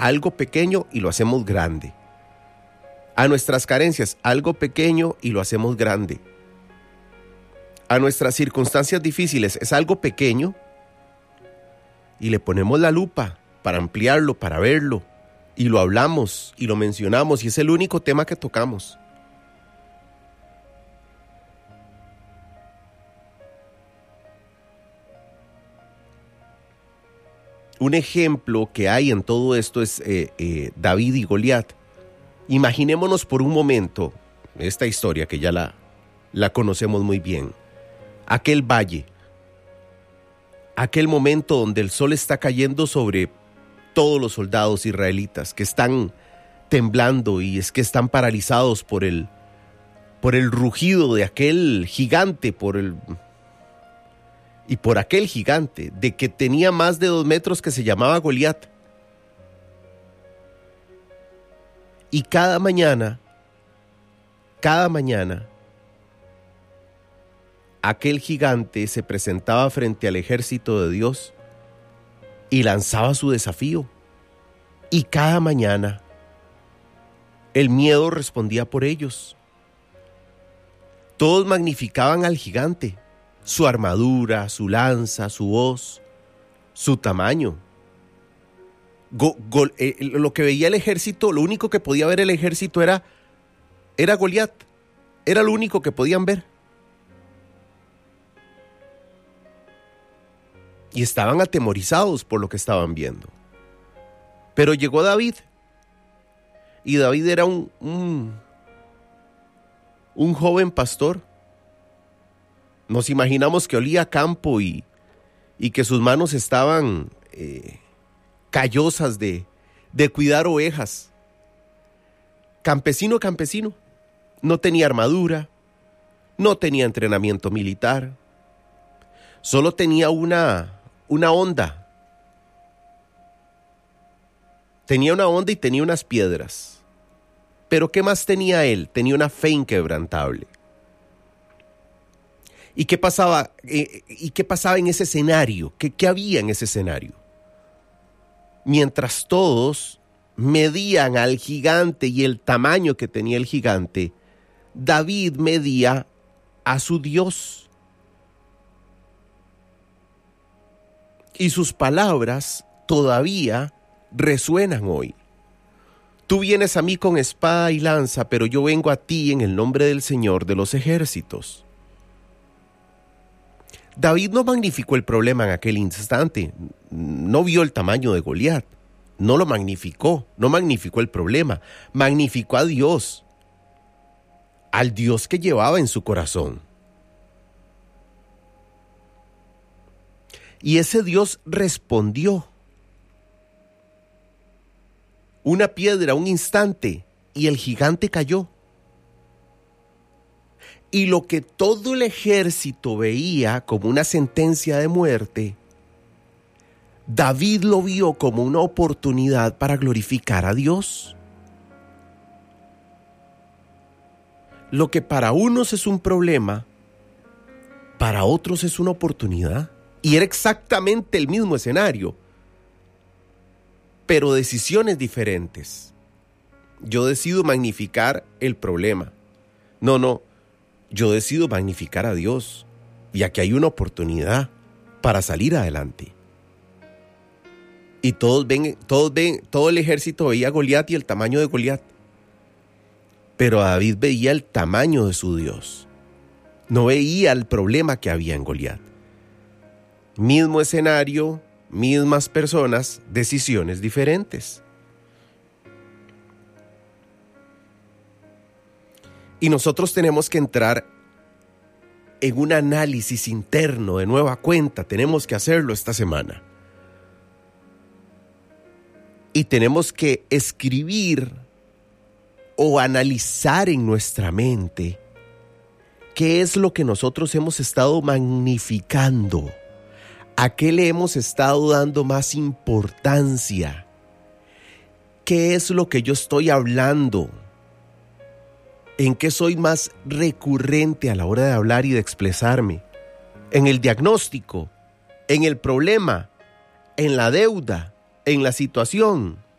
algo pequeño y lo hacemos grande. A nuestras carencias, algo pequeño y lo hacemos grande. A nuestras circunstancias difíciles, es algo pequeño y le ponemos la lupa para ampliarlo, para verlo, y lo hablamos y lo mencionamos y es el único tema que tocamos. Un ejemplo que hay en todo esto es David y Goliat. Imaginémonos por un momento esta historia que ya la conocemos muy bien. Aquel valle, aquel momento donde el sol está cayendo sobre todos los soldados israelitas que están temblando y es que están paralizados por el rugido de aquel gigante, por aquel gigante de que tenía más de 2 metros que se llamaba Goliat. Y cada mañana, aquel gigante se presentaba frente al ejército de Dios y lanzaba su desafío. Y cada mañana el miedo respondía por ellos. Todos magnificaban al gigante, su armadura, su lanza, su hoz, su tamaño. Lo que veía el ejército, lo único que podía ver el ejército era Goliat. Era lo único que podían ver. Y estaban atemorizados por lo que estaban viendo. Pero llegó David. Y David era un joven pastor. Nos imaginamos que olía a campo y que sus manos estaban callosas de cuidar ovejas. Campesino. No tenía armadura, no tenía entrenamiento militar. Solo tenía una honda. Tenía una honda y tenía unas piedras. Pero ¿qué más tenía él? Tenía una fe inquebrantable. ¿Y qué pasaba en ese escenario? ¿Qué había en ese escenario? Mientras todos medían al gigante y el tamaño que tenía el gigante, David medía a su Dios. Y sus palabras todavía resuenan hoy. Tú vienes a mí con espada y lanza, pero yo vengo a ti en el nombre del Señor de los ejércitos. David no magnificó el problema en aquel instante, no vio el tamaño de Goliat, no lo magnificó, no magnificó el problema, magnificó a Dios, al Dios que llevaba en su corazón. Y ese Dios respondió. Una piedra, un instante, y el gigante cayó. Y lo que todo el ejército veía como una sentencia de muerte, David lo vio como una oportunidad para glorificar a Dios. Lo que para unos es un problema, para otros es una oportunidad. Y era exactamente el mismo escenario, pero decisiones diferentes. Yo decido magnificar el problema. No, yo decido magnificar a Dios. Y aquí hay una oportunidad para salir adelante. Y todo el ejército veía a Goliat y el tamaño de Goliat. Pero David veía el tamaño de su Dios. No veía el problema que había en Goliat. Mismo escenario, mismas personas, decisiones diferentes. Y nosotros tenemos que entrar en un análisis interno de nueva cuenta. Tenemos que hacerlo esta semana. Y tenemos que escribir o analizar en nuestra mente qué es lo que nosotros hemos estado magnificando. ¿A qué le hemos estado dando más importancia? ¿Qué es lo que yo estoy hablando? ¿En qué soy más recurrente a la hora de hablar y de expresarme? ¿En el diagnóstico? ¿En el problema? ¿En la deuda? ¿En la situación?